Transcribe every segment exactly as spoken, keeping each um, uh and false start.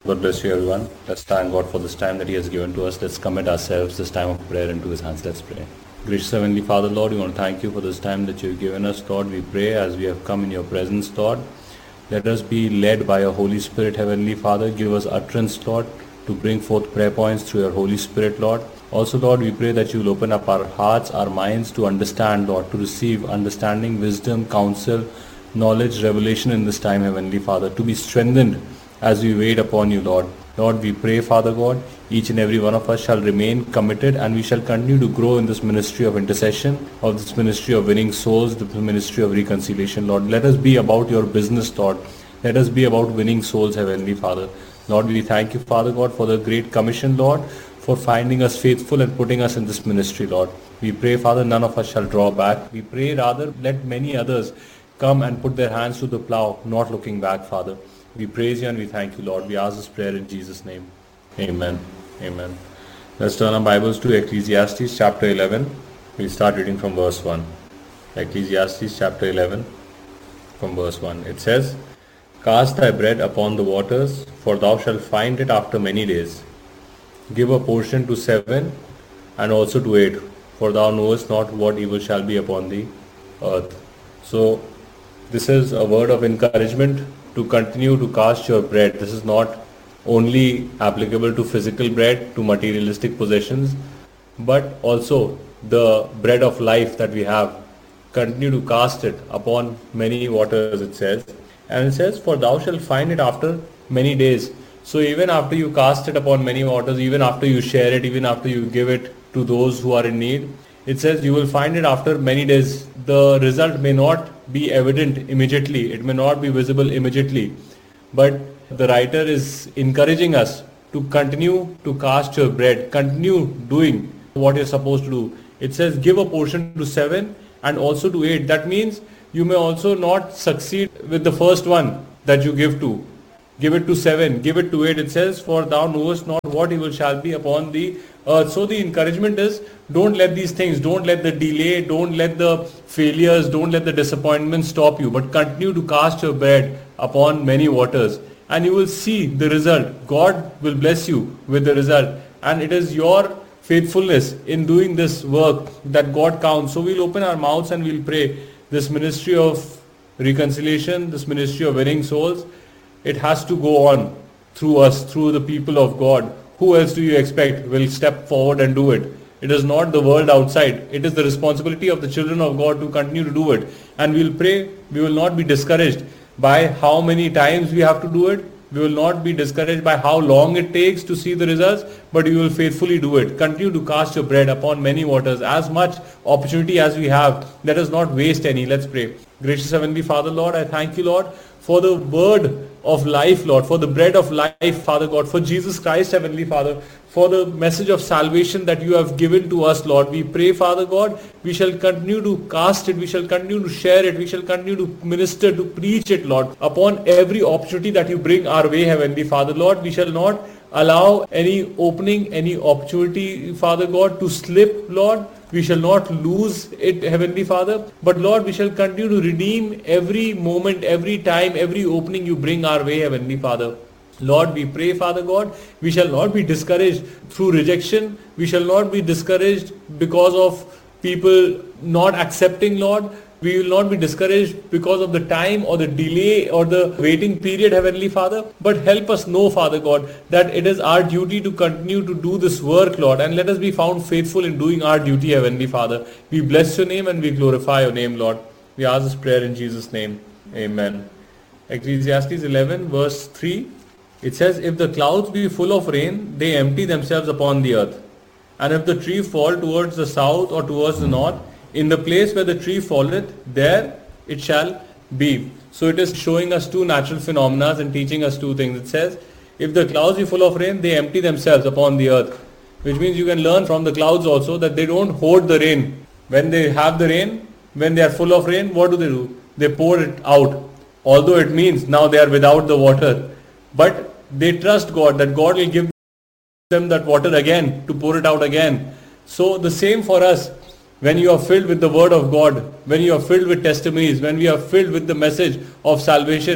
God bless you, everyone. Let's thank God for this time that He has given to us. Let's commit ourselves, this time of prayer, into His hands. Let's pray. Gracious Heavenly Father, Lord, we want to thank You for this time that You've given us, Lord. We pray as we have come in Your presence, Lord. Let us be led by Your Holy Spirit, Heavenly Father. Give us utterance, Lord, to bring forth prayer points through Your Holy Spirit, Lord. Also, Lord, we pray that You will open up our hearts, our minds to understand, Lord, to receive understanding, wisdom, counsel, knowledge, revelation in this time, Heavenly Father, to be strengthened as we wait upon You, Lord. Lord, we pray, Father God, each and every one of us shall remain committed, and we shall continue to grow in this ministry of intercession, of this ministry of winning souls, the ministry of reconciliation, Lord. Let us be about Your business, Lord. Let us be about winning souls, Heavenly Father. Lord, we thank You, Father God, for the great commission, Lord, for finding us faithful and putting us in this ministry, Lord. We pray, Father, none of us shall draw back. We pray, rather, let many others come and put their hands to the plow, not looking back, Father. We praise You and we thank You, Lord. We ask this prayer in Jesus' name. Amen. Amen. Let's turn our Bibles to Ecclesiastes chapter eleven. We'll start reading from verse one. Ecclesiastes chapter eleven from verse one. It says, "Cast thy bread upon the waters, for thou shalt find it after many days. Give a portion to seven, and also to eight, for thou knowest not what evil shall be upon the earth." So, this is a word of encouragement to continue to cast your bread. This is not only applicable to physical bread, to materialistic possessions, but also the bread of life that we have. Continue to cast it upon many waters, it says. And it says, "For thou shalt find it after many days." So even after you cast it upon many waters, even after you share it, even after you give it to those who are in need, it says you will find it after many days. The result may not be evident immediately. It may not be visible immediately. But the writer is encouraging us to continue to cast your bread. Continue doing what you're supposed to do. It says give a portion to seven and also to eight. That means you may also not succeed with the first one that you give to. Give it to seven, give it to eight. It says, "For thou knowest not what evil shall be upon the earth." So the encouragement is, don't let these things, don't let the delay, don't let the failures, don't let the disappointments stop you, but continue to cast your bread upon many waters, and you will see the result. God will bless you with the result, and it is your faithfulness in doing this work that God counts. So we'll open our mouths and we'll pray. This ministry of reconciliation, this ministry of winning souls, it has to go on through us, through the people of God. Who else do you expect will step forward and do it? It is not the world outside. It is the responsibility of the children of God to continue to do it. And we'll pray, we will not be discouraged by how many times we have to do it. We will not be discouraged by how long it takes to see the results, but you will faithfully do it. Continue to cast your bread upon many waters. As much opportunity as we have, let us not waste any. Let's pray. Gracious Heavenly Father, Lord, I thank You, Lord, for the word of life, Lord, for the bread of life, Father God, for Jesus Christ, Heavenly Father, for the message of salvation that You have given to us, Lord. We pray, Father God, we shall continue to cast it, we shall continue to share it, we shall continue to minister, to preach it, Lord, upon every opportunity that You bring our way, Heavenly Father. Lord, we shall not allow any opening, any opportunity, Father God, to slip, Lord. We shall not lose it, Heavenly Father, but Lord, we shall continue to redeem every moment, every time, every opening You bring our way, Heavenly Father. Lord, we pray, Father God, we shall not be discouraged through rejection. We shall not be discouraged because of people not accepting, Lord. We will not be discouraged because of the time or the delay or the waiting period, Heavenly Father. But help us know, Father God, that it is our duty to continue to do this work, Lord. And let us be found faithful in doing our duty, Heavenly Father. We bless Your name and we glorify Your name, Lord. We ask this prayer in Jesus' name. Amen. Ecclesiastes eleven verse three. It says, "If the clouds be full of rain, they empty themselves upon the earth. And if the tree fall towards the south or towards the north, in the place where the tree falleth, there it shall be." So it is showing us two natural phenomena and teaching us two things. It says, if the clouds be full of rain, they empty themselves upon the earth. Which means you can learn from the clouds also that they don't hoard the rain. When they have the rain, when they are full of rain, what do they do? They pour it out. Although it means now they are without the water. But they trust God, that God will give them that water again, to pour it out again. So the same for us. When you are filled with the word of God, when you are filled with testimonies, when we are filled with the message of salvation,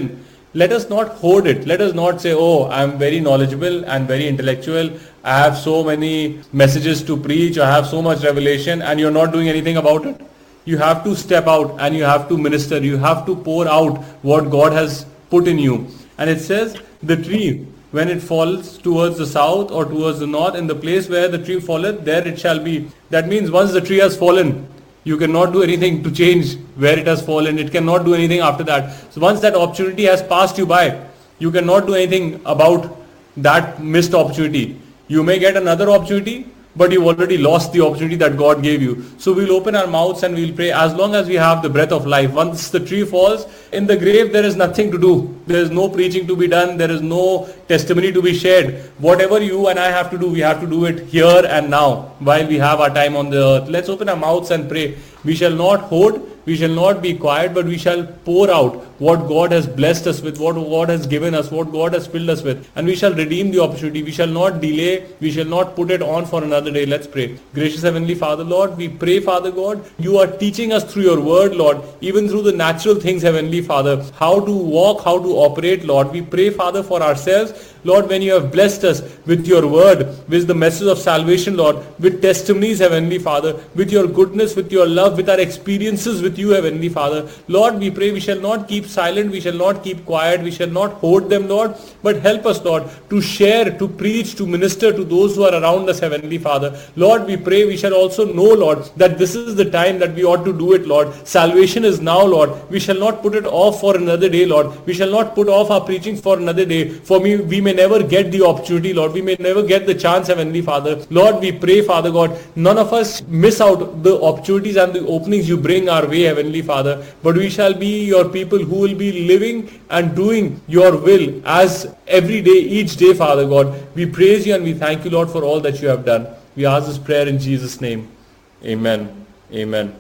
let us not hoard it. Let us not say, oh, I'm very knowledgeable and very intellectual. I have so many messages to preach. I have so much revelation, and you're not doing anything about it. You have to step out and you have to minister. You have to pour out what God has put in you. And it says, the tree, when it falls towards the south or towards the north, in the place where the tree falleth, there it shall be. That means once the tree has fallen, you cannot do anything to change where it has fallen. It cannot do anything after that. So once that opportunity has passed you by, you cannot do anything about that missed opportunity. You may get another opportunity, but you've already lost the opportunity that God gave you. So we'll open our mouths and we'll pray as long as we have the breath of life. Once the tree falls, in the grave there is nothing to do. There is no preaching to be done. There is no testimony to be shared. Whatever you and I have to do, we have to do it here and now while we have our time on the earth. Let's open our mouths and pray. We shall not hoard. We shall not be quiet, but we shall pour out what God has blessed us with, what God has given us, what God has filled us with. And we shall redeem the opportunity. We shall not delay. We shall not put it on for another day. Let's pray. Gracious Heavenly Father, Lord, we pray, Father God, you are teaching us through your word, Lord, even through the natural things, Heavenly Father, how to walk, how to operate, Lord. We pray, Father, for ourselves. Lord, when you have blessed us with your word, with the message of salvation, Lord, with testimonies, Heavenly Father, with your goodness, with your love, with our experiences with you, Heavenly Father, Lord, we pray we shall not keep silent, we shall not keep quiet, we shall not hoard them, Lord, but help us, Lord, to share, to preach, to minister to those who are around us, Heavenly Father. Lord, we pray we shall also know, Lord, that this is the time that we ought to do it, Lord. Salvation is now, Lord. We shall not put it off for another day, Lord. We shall not put off our preaching for another day. For me, we may never get the opportunity, Lord. We may never get the chance, Heavenly Father. Lord, we pray, Father God, none of us miss out the opportunities and the openings you bring our way, Heavenly Father. But we shall be your people who will be living and doing your will as every day, each day, Father God. We praise you and we thank you, Lord, for all that you have done. We ask this prayer in Jesus' name. Amen. Amen.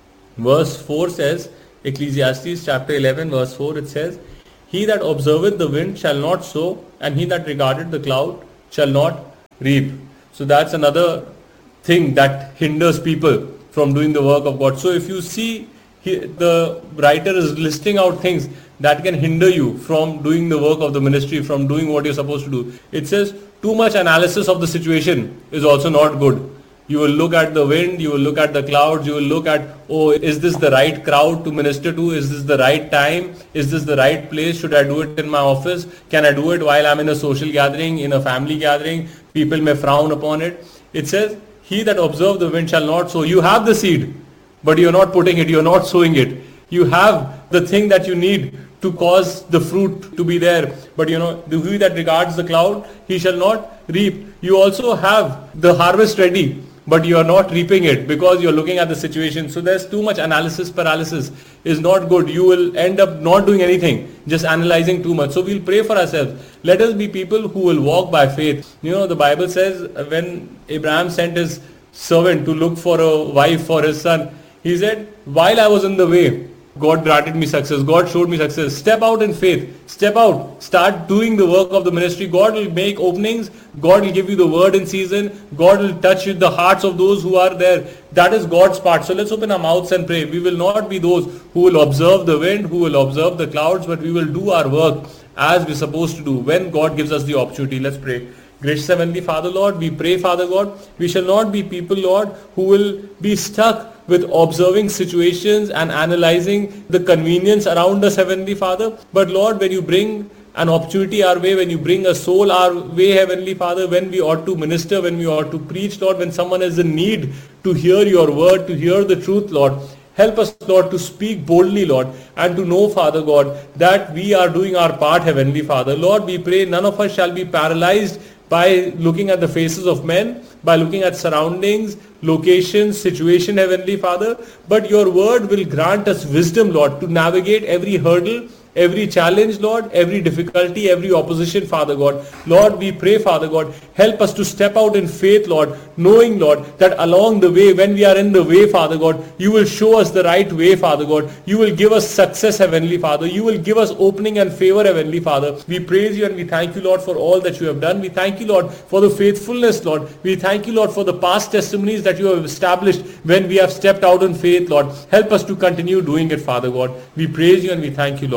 Verse four says, Ecclesiastes chapter eleven, verse four, it says, he that observeth the wind shall not sow, and he that regardeth the cloud shall not reap. So that's another thing that hinders people from doing the work of God. So if you see, he, the writer is listing out things that can hinder you from doing the work of the ministry, from doing what you're supposed to do. It says too much analysis of the situation is also not good. You will look at the wind, you will look at the clouds, you will look at, oh, is this the right crowd to minister to? Is this the right time? Is this the right place? Should I do it in my office? Can I do it while I'm in a social gathering, in a family gathering? People may frown upon it. It says, he that observes the wind shall not sow. You have the seed, but you're not putting it, you're not sowing it. You have the thing that you need to cause the fruit to be there. But you know, the he that regards the cloud, he shall not reap. You also have the harvest ready, but you are not reaping it because you're looking at the situation. So there's too much analysis paralysis is not good. You will end up not doing anything, just analyzing too much. So we'll pray for ourselves. Let us be people who will walk by faith. You know, the Bible says when Abraham sent his servant to look for a wife for his son, he said, while I was in the way, God granted me success. God showed me success. Step out in faith. Step out. Start doing the work of the ministry. God will make openings. God will give you the word in season. God will touch the hearts of those who are there. That is God's part. So let's open our mouths and pray. We will not be those who will observe the wind, who will observe the clouds, but we will do our work as we're supposed to do when God gives us the opportunity. Let's pray. Gracious Heavenly Father, Lord, we pray, Father God, we shall not be people, Lord, who will be stuck with observing situations and analyzing the convenience around us, Heavenly Father. But Lord, when you bring an opportunity our way, when you bring a soul our way, Heavenly Father, when we ought to minister, when we ought to preach, Lord, when someone is in need to hear your word, to hear the truth, Lord, help us, Lord, to speak boldly, Lord, and to know, Father God, that we are doing our part, Heavenly Father. Lord, we pray none of us shall be paralyzed by looking at the faces of men, by looking at surroundings, locations, situation, Heavenly Father. But your word will grant us wisdom, Lord, to navigate every hurdle, every challenge, Lord, every difficulty, every opposition, Father God. Lord, we pray, Father God, help us to step out in faith, Lord, knowing, Lord, that along the way, when we are in the way, Father God, you will show us the right way, Father God. You will give us success, Heavenly Father. You will give us opening and favor, Heavenly Father. We praise you and we thank you, Lord, for all that you have done. We thank you, Lord, for the faithfulness, Lord. We thank you, Lord, for the past testimonies that you have established when we have stepped out in faith, Lord. Help us to continue doing it, Father God. We praise you and we thank you, Lord.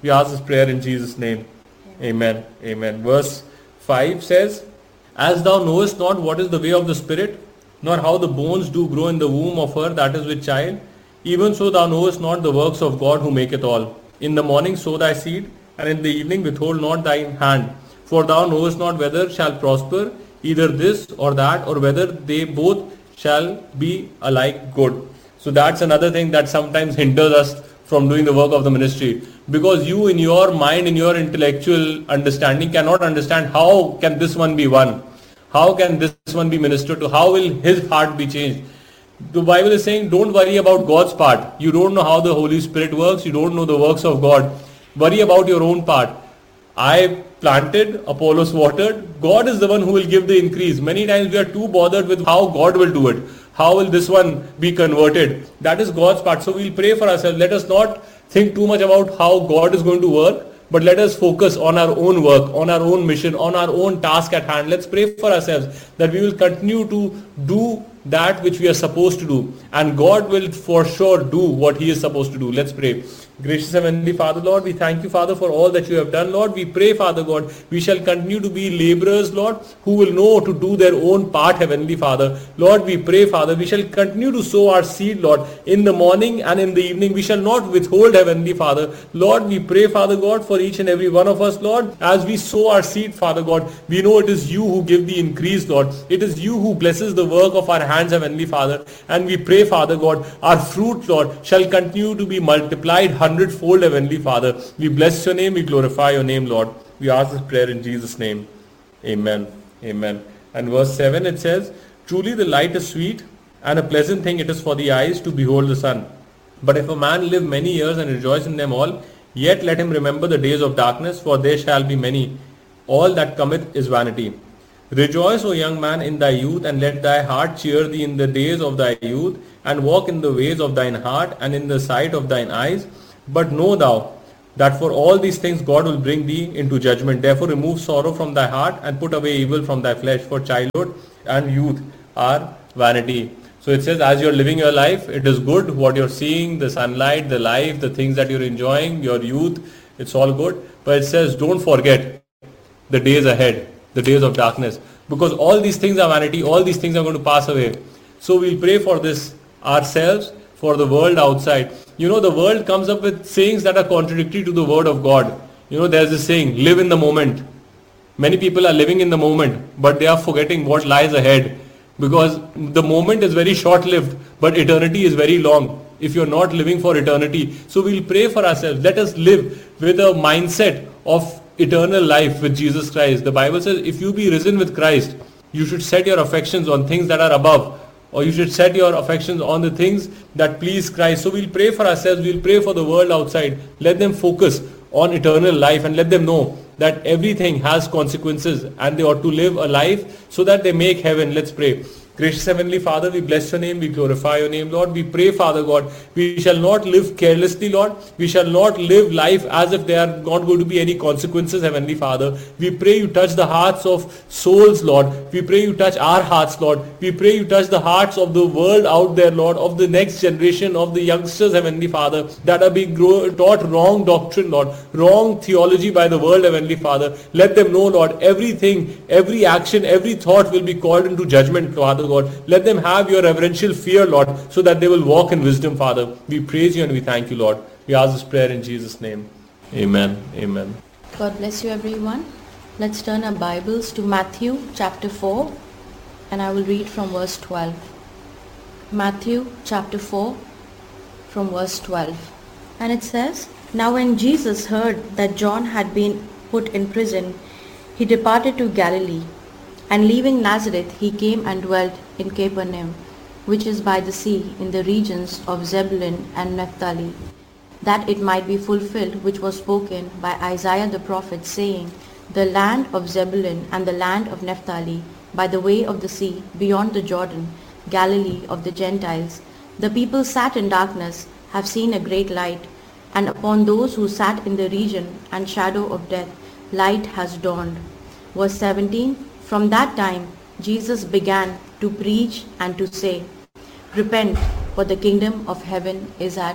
We ask this prayer in Jesus' name. Amen. Amen. Verse five says, As thou knowest not what is the way of the Spirit, nor how the bones do grow in the womb of her that is with child, even so thou knowest not the works of God who maketh all. In the morning sow thy seed, and in the evening withhold not thine hand. For thou knowest not whether shall prosper either this or that, or whether they both shall be alike good. So that's another thing that sometimes hinders us from doing the work of the ministry. Because you in your mind, in your intellectual understanding cannot understand how can this one be one. How can this one be ministered to? How will his heart be changed? The Bible is saying don't worry about God's part. You don't know how the Holy Spirit works. You don't know the works of God. Worry about your own part. I planted, Apollos watered. God is the one who will give the increase. Many times we are too bothered with how God will do it. How will this one be converted? That is God's part. So we'll pray for ourselves. Let us not think too much about how God is going to work, but let us focus on our own work, on our own mission, on our own task at hand. Let's pray for ourselves that we will continue to do that which we are supposed to do, and God will for sure do what He is supposed to do. Let's pray. Gracious Heavenly Father, Lord, we thank you, Father, for all that you have done, Lord. We pray, Father God, we shall continue to be laborers, Lord, who will know to do their own part, Heavenly Father. Lord, we pray, Father, we shall continue to sow our seed, Lord, in the morning and in the evening. We shall not withhold, Heavenly Father. Lord, we pray, Father God, for each and every one of us, Lord, as we sow our seed, Father God, we know it is you who give the increase, Lord. It is you who blesses the work of our hands, Heavenly Father. And we pray, Father God, our fruit, Lord, shall continue to be multiplied hundredfold, Heavenly Father. We bless your name, we glorify your name, Lord. We ask this prayer in Jesus' name. Amen. Amen. And verse seven, it says, Truly the light is sweet, and a pleasant thing it is for the eyes to behold the sun. But if a man live many years and rejoice in them all, yet let him remember the days of darkness, for there shall be many. All that cometh is vanity. Rejoice, O young man, in thy youth, and let thy heart cheer thee in the days of thy youth, and walk in the ways of thine heart, and in the sight of thine eyes. But know thou that for all these things God will bring thee into judgment. Therefore remove sorrow from thy heart, and put away evil from thy flesh, for childhood and youth are vanity. So it says, as you're living your life, it is good what you're seeing, the sunlight, the life, the things that you're enjoying, your youth, it's all good. But it says, don't forget the days ahead, the days of darkness, because all these things are vanity, all these things are going to pass away. So we'll pray for this ourselves, for the world outside. You know, the world comes up with sayings that are contradictory to the word of God. You know, there's this saying, live in the moment. Many people are living in the moment, but they are forgetting what lies ahead, because the moment is very short-lived, but eternity is very long if you're not living for eternity. So we'll pray for ourselves. Let us live with a mindset of eternal life with Jesus Christ. The Bible says, if you be risen with Christ, you should set your affections on things that are above, or you should set your affections on the things that please Christ. So we'll pray for ourselves, we'll pray for the world outside. Let them focus on eternal life, and let them know that everything has consequences, and they ought to live a life so that they make heaven. Let's pray. Gracious Heavenly Father, we bless your name, we glorify your name, Lord. We pray, Father God, we shall not live carelessly, Lord. We shall not live life as if there are not going to be any consequences, Heavenly Father. We pray you touch the hearts of souls, Lord. We pray you touch our hearts, Lord. We pray you touch the hearts of the world out there, Lord, of the next generation, of the youngsters, Heavenly Father, that are being grow, taught wrong doctrine, Lord, wrong theology by the world, Heavenly Father. Let them know, Lord, everything, every action, every thought will be called into judgment, Father God. Let them have your reverential fear, Lord, so that they will walk in wisdom, Father. We praise you and we thank you, Lord. We ask this prayer in Jesus' name. Amen. Amen. God bless you, everyone. Let's turn our Bibles to Matthew chapter four, and I will read from verse twelve. Matthew chapter four from verse twelve. And it says, Now when Jesus heard that John had been put in prison, he departed to Galilee. And leaving Nazareth, he came and dwelt in Capernaum, which is by the sea, in the regions of Zebulun and Naphtali, that it might be fulfilled which was spoken by Isaiah the prophet, saying, The land of Zebulun and the land of Naphtali, by the way of the sea, beyond the Jordan, Galilee of the Gentiles. The people sat in darkness, have seen a great light, and upon those who sat in the region and shadow of death, light has dawned. Verse seventeen. From that time Jesus began to preach and to say, Repent, for the kingdom of heaven is at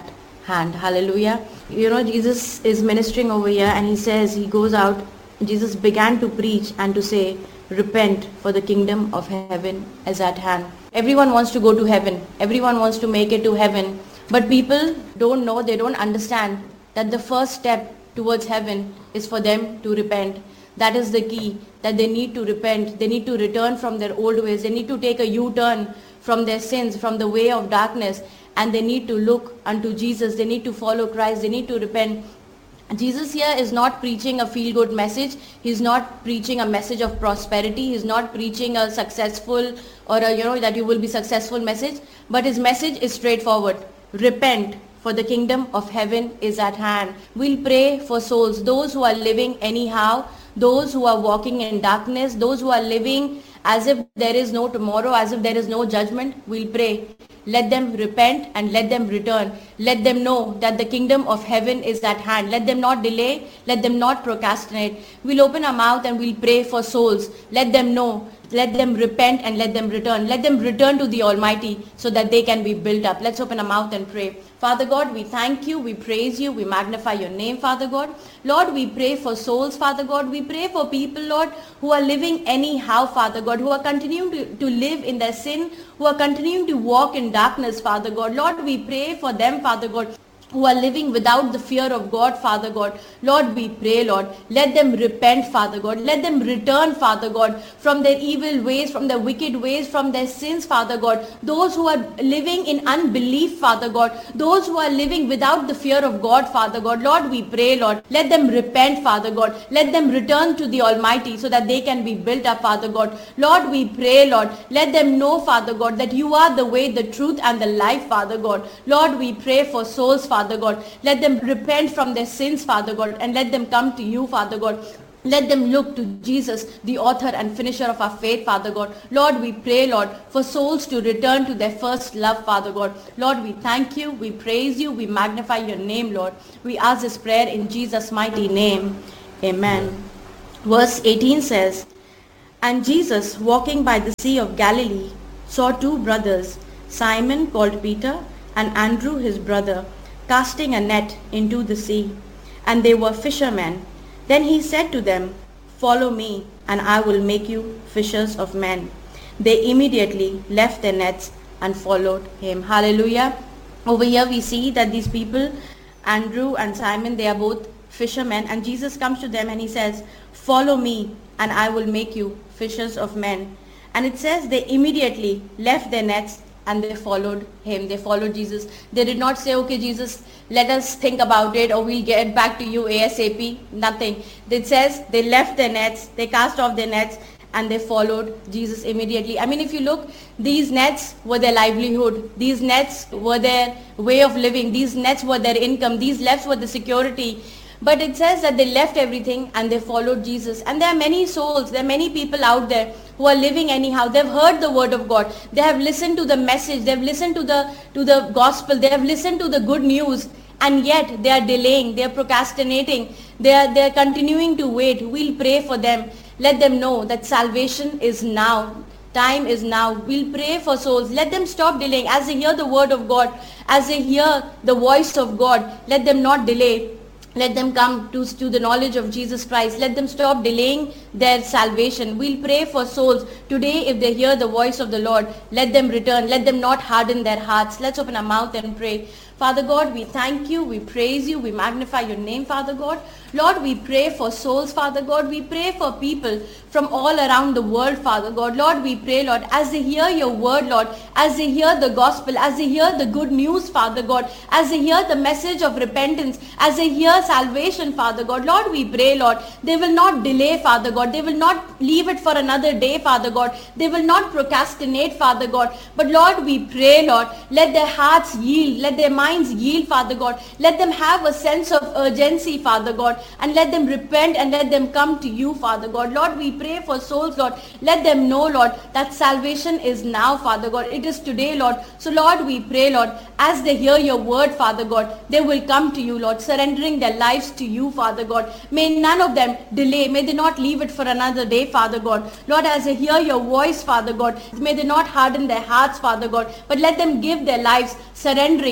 hand. Hallelujah. You know, Jesus is ministering over here and he says, he goes out, Jesus began to preach and to say, repent, for the kingdom of heaven is at hand. Everyone wants to go to heaven. Everyone wants to make it to heaven. But people don't know, they don't understand that the first step towards heaven is for them to repent. That is the key, that they need to repent. They need to return from their old ways. They need to take a U-turn from their sins, from the way of darkness, and they need to look unto Jesus. They need to follow Christ. They need to repent. Jesus here is not preaching a feel-good message. He's not preaching a message of prosperity. He's not preaching a successful or a, you know, that you will be successful message. But his message is straightforward. Repent, for the kingdom of heaven is at hand. We'll pray for souls, those who are living anyhow, those who are walking in darkness, those who are living as if there is no tomorrow, as if there is no judgment. We'll pray. Let them repent and let them return. Let them know that the kingdom of heaven is at hand. Let them not delay. Let them not procrastinate. We'll open our mouth and we'll pray for souls. Let them know. Let them repent and let them return. Let them return to the Almighty so that they can be built up. Let's open our mouth and pray. Father God, we thank you, we praise you, we magnify your name, Father God. Lord, we pray for souls, Father God. We pray for people, Lord, who are living anyhow, Father God, who are continuing to, to live in their sin, who are continuing to walk in darkness, Father God. Lord, we pray for them, Father God, who are living without the fear of God, Father God. Lord, we pray, Lord, let them repent, Father God. Let them return, Father God, from their evil ways, from their wicked ways, from their sins, Father God. Those who are living in unbelief, Father God. Those who are living without the fear of God, Father God. Lord, we pray, Lord, let them repent, Father God. Let them return to the Almighty so that they can be built up, Father God. Lord, we pray, Lord, let them know, Father God, that you are the way, the truth, and the life, Father God. Lord, we pray for souls, Father Father God. Let them repent from their sins, Father God, and let them come to you, Father God. Let them look to Jesus, the author and finisher of our faith, Father God. Lord, we pray, Lord, for souls to return to their first love, Father God. Lord, we thank you, we praise you, we magnify your name, Lord. We ask this prayer in Jesus' mighty name. Amen. Verse eighteen says, and Jesus, walking by the sea of Galilee, saw two brothers, Simon called Peter, and Andrew his brother, casting a net into the sea, and they were fishermen. Then he said to them, follow me, and I will make you fishers of men. They immediately left their nets and followed him. Hallelujah. Over here we see that these people, Andrew and Simon, they are both fishermen, and Jesus comes to them and he says, follow me, and I will make you fishers of men. And it says they immediately left their nets and they followed him. They followed Jesus. They did not say, okay, Jesus, let us think about it, or we'll get back to you ASAP. Nothing. It says they left their nets, they cast off their nets, and they followed Jesus immediately. I mean, if you look, these nets were their livelihood. These nets were their way of living. These nets were their income. These nets were the security. But it says that they left everything and they followed Jesus. And there are many souls, there are many people out there who are living anyhow. They've heard the word of God. They have listened to the message. They've listened to the to the gospel. They have listened to the good news. And yet they are delaying. They are procrastinating. They are, they are continuing to wait. We'll pray for them. Let them know that salvation is now. Time is now. We'll pray for souls. Let them stop delaying. As they hear the word of God, as they hear the voice of God, let them not delay. Let them come to, to the knowledge of Jesus Christ. Let them stop delaying their salvation. We'll pray for souls. Today, if they hear the voice of the Lord, let them return. Let them not harden their hearts. Let's open our mouth and pray. Father God, we thank you, we praise you, we magnify your name, Father God. Lord, we pray for souls, Father God. We pray for people from all around the world, Father God. Lord, we pray, Lord, as they hear your word, Lord, as they hear the gospel, as they hear the good news, Father God, as they hear the message of repentance, as they hear salvation, Father God. Lord, we pray, Lord, they will not delay, Father God. They will not leave it for another day, Father God. They will not procrastinate, Father God. But Lord, we pray, Lord, let their hearts yield, let their minds yield, Father God. Let them have a sense of urgency, Father God, and let them repent and let them come to you, Father God. Lord, we pray for souls, Lord. Let them know, Lord, that salvation is now, Father God. It is today, Lord. So, Lord, we pray, Lord, as they hear your word, Father God, they will come to you, Lord, surrendering their lives to you, Father God. May none of them delay. May they not leave it for another day, Father God. Lord, as they hear your voice, Father God, may they not harden their hearts, Father God, but let them give their lives surrendering to you,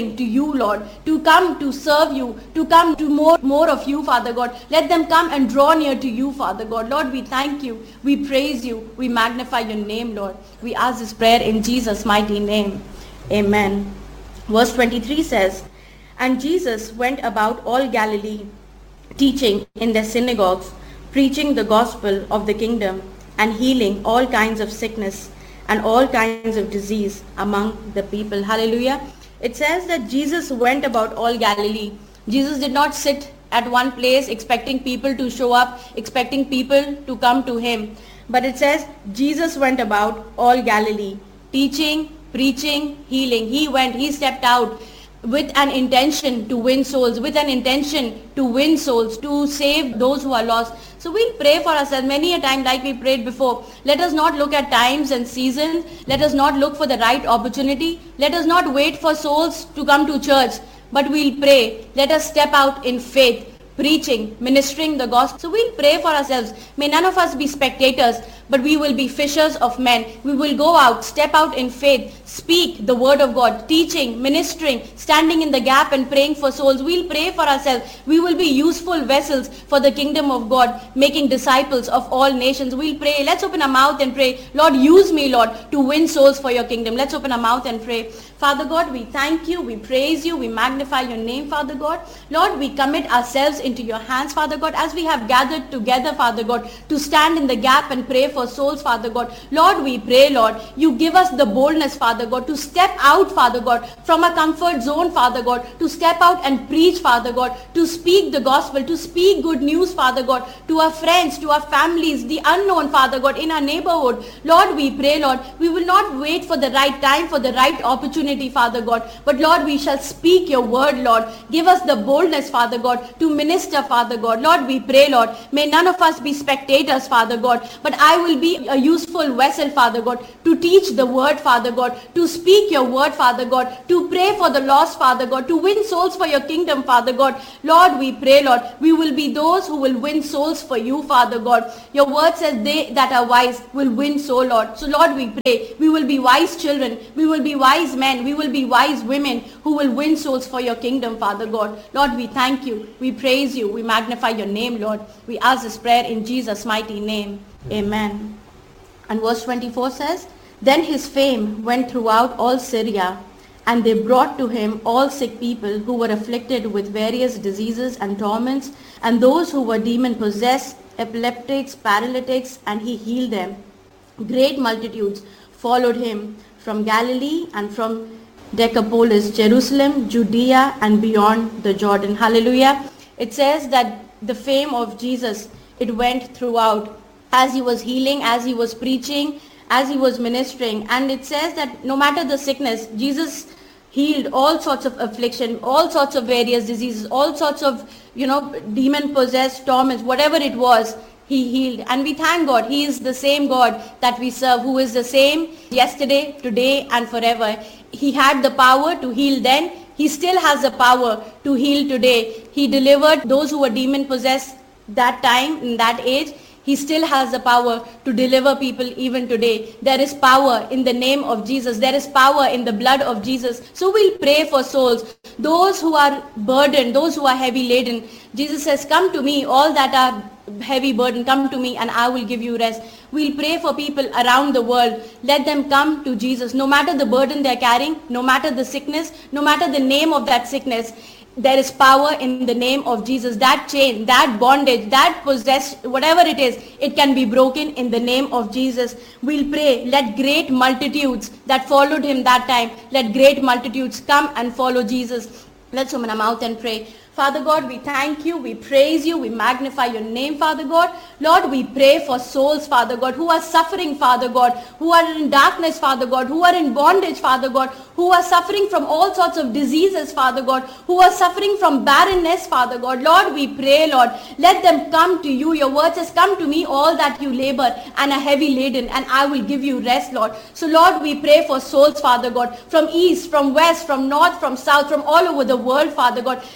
you, Lord, to come to serve you, to come to more, more of you, Father God. Let them come and draw near to you, Father God. Lord, we thank you, we praise you, we magnify your name, Lord. We ask this prayer in Jesus' mighty name. Amen. Verse twenty-three says, "And Jesus went about all Galilee, teaching in their synagogues, preaching the gospel of the kingdom, and healing all kinds of sickness and all kinds of disease among the people." Hallelujah. It says that Jesus went about all Galilee. Jesus did not sit at one place expecting people to show up, expecting people to come to him. But it says Jesus went about all Galilee, teaching, preaching, healing. He went, he stepped out with an intention to win souls, with an intention to win souls, to save those who are lost. So we'll pray for ourselves many a time, like we prayed before. Let us not look at times and seasons. Let us not look for the right opportunity. Let us not wait for souls to come to church, but we'll pray. Let us step out in faith, preaching, ministering the gospel. So we'll pray for ourselves. May none of us be spectators, but we will be fishers of men. We will go out, step out in faith, speak the word of God, teaching, ministering, standing in the gap and praying for souls. We'll pray for ourselves. We will be useful vessels for the kingdom of God, making disciples of all nations. We'll pray. Let's open our mouth and pray. Lord, use me, Lord, to win souls for your kingdom. Let's open our mouth and pray. Father God, we thank you, we praise you, we magnify your name, Father God. Lord, we commit ourselves into your hands, Father God, as we have gathered together, Father God, to stand in the gap and pray for souls, Father God. Lord, we pray, Lord, you give us the boldness, Father God, to step out, Father God, from a comfort zone, Father God, to step out and preach, Father God, to speak the gospel, to speak good news, Father God, to our friends, to our families, the unknown, Father God, in our neighborhood. Lord, we pray, Lord, we will not wait for the right time, for the right opportunity, Father God, but Lord, we shall speak your word, Lord. Give us the boldness, Father God, to minister, Father God. Lord, we pray, Lord, may none of us be spectators, Father God, but I will be a useful vessel, Father God, to teach the word, Father God, to speak your word, Father God, to pray for the lost, Father God, to win souls for your kingdom, Father God. Lord, we pray, Lord, we will be those who will win souls for you, Father God. Your word says they that are wise will win soul, Lord. So Lord, we pray, we will be wise children, we will be wise men, we will be wise women who will win souls for your kingdom, Father God. Lord, we thank you, we praise you, we magnify your name, Lord. We ask this prayer in Jesus' mighty name. Amen. And verse twenty-four says, "Then his fame went throughout all Syria, and they brought to him all sick people who were afflicted with various diseases and torments, and those who were demon-possessed, epileptics, paralytics, and he healed them. Great multitudes followed him from Galilee and from Decapolis, Jerusalem, Judea, and beyond the Jordan." Hallelujah. It says that the fame of Jesus, it went throughout as he was healing, as he was preaching, as he was ministering. And it says that no matter the sickness, Jesus healed all sorts of affliction, all sorts of various diseases, all sorts of, you know, demon-possessed torments, whatever it was, he healed. And we thank God, he is the same God that we serve, who is the same yesterday, today, and forever. He had the power to heal then. He still has the power to heal today. He delivered those who were demon-possessed that time, in that age. He still has the power to deliver people even today. There is power in the name of Jesus. There is power in the blood of Jesus. So we'll pray for souls. Those who are burdened, those who are heavy laden. Jesus says, "Come to me, all that are heavy burden, come to me and I will give you rest." We'll pray for people around the world. Let them come to Jesus. No matter the burden they're carrying, no matter the sickness, no matter the name of that sickness, there is power in the name of Jesus. That chain, that bondage, that possessed, whatever it is, it can be broken in the name of Jesus. We'll pray, let great multitudes that followed him that time, let great multitudes come and follow Jesus. Let's open our mouth and pray. Father God, we thank you, we praise you, we magnify your name, Father God. Lord, we pray for souls, Father God, who are suffering, Father God, who are in darkness, Father God, who are in bondage, Father God, who are suffering from all sorts of diseases, Father God, who are suffering from barrenness, Father God. Lord, we pray, Lord, let them come to you. Your word says, "Come to me, all that you labor and are heavy laden, and I will give you rest," Lord. So, Lord, we pray for souls, Father God, from east, from west, from north, from south, from all over the world, Father God. Let them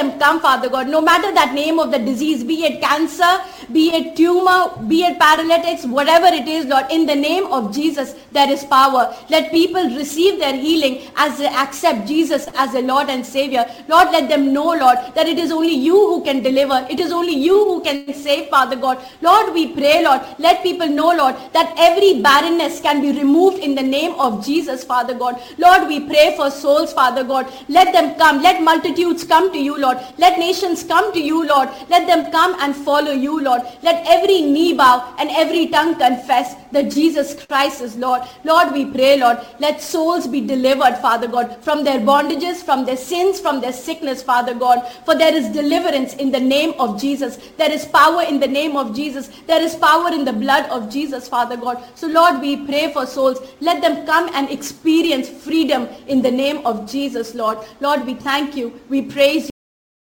them come, Father God. No matter that name of the disease, be it cancer, be it tumor, be it paralytics, whatever it is, Lord, in the name of Jesus, there is power. Let people receive their healing as they accept Jesus as their Lord and Savior. Lord, let them know, Lord, that it is only you who can deliver. It is only you who can save, Father God. Lord, we pray, Lord, let people know, Lord, that every barrenness can be removed in the name of Jesus, Father God. Lord, we pray for souls, Father God. Let them come. Let multitudes come to you, Lord. Let nations come to you, Lord. Let them come and follow you, Lord. Let every knee bow and every tongue confess that Jesus Christ is Lord. Lord, we pray, Lord, let souls be delivered, Father God, from their bondages, from their sins, from their sickness, Father God. For there is deliverance in the name of Jesus. There is power in the name of Jesus. There is power in the blood of Jesus, Father God. So, Lord, we pray for souls. Let them come and experience freedom in the name of Jesus, Lord. Lord, we thank you. We praise you.